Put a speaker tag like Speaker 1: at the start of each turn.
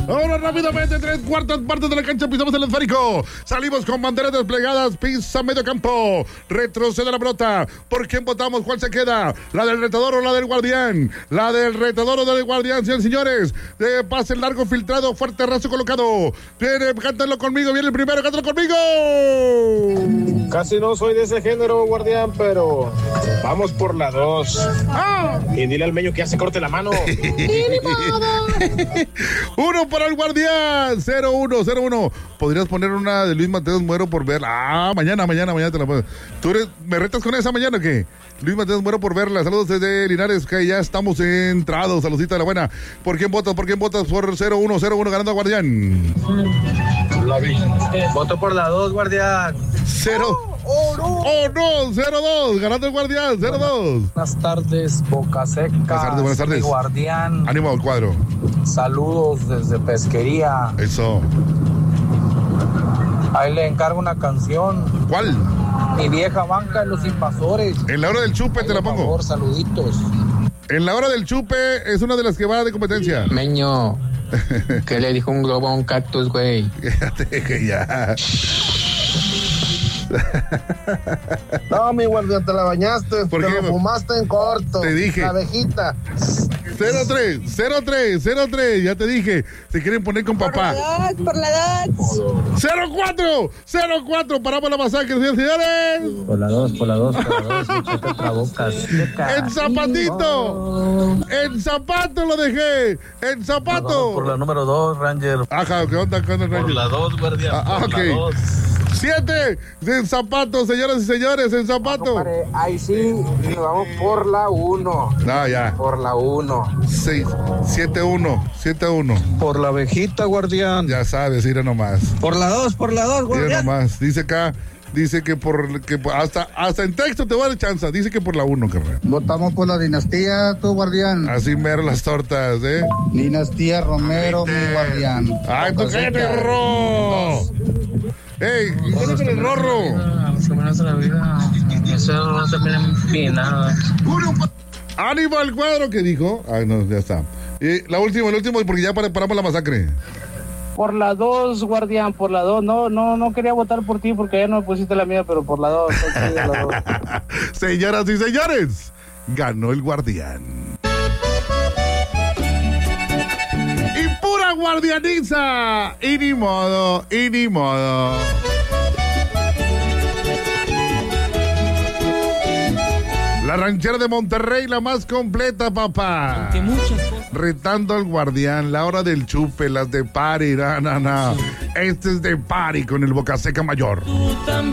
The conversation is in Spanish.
Speaker 1: Ahora rápidamente, 3/4 partes de la cancha, pisamos el esférico. Salimos con banderas desplegadas, pisa medio campo. Retrocede la pelota. ¿Por quién votamos? ¿Cuál se queda? ¿La del retador o la del guardián? La del retador o del guardián, señores. Pase largo, filtrado, fuerte, raso colocado. Viene, cántalo conmigo, viene el primero, cántalo conmigo.
Speaker 2: Casi no soy de ese género, guardián, pero vamos por la 2. Y dile al Meño que ya se corte la mano.
Speaker 1: 1 para el guardián. 0-1. ¿Podrías poner una de Luis Mateos? Muero por verla. Mañana te la puedo. ¿Tú me retas con esa mañana o qué? Luis Mateos, muero por verla. Saludos desde Linares, que ya estamos entrados. Saludcita de la buena. ¿Por quién votas? Por 0-1 ganando a guardián.
Speaker 2: Voto por la 2, guardián.
Speaker 1: 0-2, ganando el guardián, 0-2.
Speaker 3: Buenas tardes, Boca Seca.
Speaker 1: Buenas tardes.
Speaker 3: Guardián.
Speaker 1: Ánimo al cuadro.
Speaker 3: Saludos desde Pesquería.
Speaker 1: Eso.
Speaker 3: Ahí le encargo una canción.
Speaker 1: ¿Cuál?
Speaker 3: Mi vieja banca en Los Invasores.
Speaker 1: En la hora del chupe
Speaker 3: ahí
Speaker 1: te la pongo.
Speaker 3: Por favor, saluditos.
Speaker 1: En la hora del chupe es una de las que va de competencia.
Speaker 4: Meño, ¿qué le dijo un globo a un cactus, güey?
Speaker 1: Que ya.
Speaker 2: No, mi guardián, te la bañaste.
Speaker 1: ¿Por
Speaker 2: te
Speaker 1: qué?
Speaker 2: lo fumaste en corto.
Speaker 1: Te dije.
Speaker 2: La abejita.
Speaker 1: 0-3. Ya te dije. Se quieren poner con papá.
Speaker 5: Por la 2.
Speaker 1: 0-4. Paramos la masacre, señores.
Speaker 3: Por la 2. Otra Boca Seca.
Speaker 1: En zapato lo dejé. En zapato.
Speaker 3: Por la número 2, Ranger.
Speaker 1: Ajá, ¿qué onda con el Ranger?
Speaker 2: Por la 2, guardián.
Speaker 1: Ok. 7 en zapato, señoras y señores, en zapato.
Speaker 3: Ahí sí, vamos por la 1.
Speaker 1: No, ya.
Speaker 3: Por la 1.
Speaker 1: 7-1.
Speaker 3: Por la abejita, guardián.
Speaker 1: Ya sabes, mira nomás.
Speaker 3: Por la 2,
Speaker 1: Mira
Speaker 3: guardián.
Speaker 1: nomás. Dice acá, que hasta en texto te voy a dar chance. Dice que por la 1, carnal.
Speaker 3: Votamos por la dinastía, tu guardián.
Speaker 1: Así mero las tortas, ¿eh?
Speaker 3: Dinastía Romero, mi guardián.
Speaker 1: ¡Ay, tú cállate, Rorro! ¡Ey, ¿cuál es el Rorro?
Speaker 4: La vida, eso no se me empina.
Speaker 1: ¡Ánimo al cuadro! ¿Qué dijo? Ay, no, ya está. Y el último, porque ya paramos la masacre.
Speaker 6: Por la 2, guardián, por la 2. No quería votar por ti porque ya no me pusiste la mía, pero por la 2.
Speaker 1: Señoras y señores, ganó el guardián. Y pura guardianiza. Y ni modo. La ranchera de Monterrey, la más completa, papá.
Speaker 7: Aunque muchas cosas.
Speaker 1: Retando al guardián, la hora del chupe, las de party, no. Este es de party con el Boca Seca Mayor.
Speaker 7: Tú también.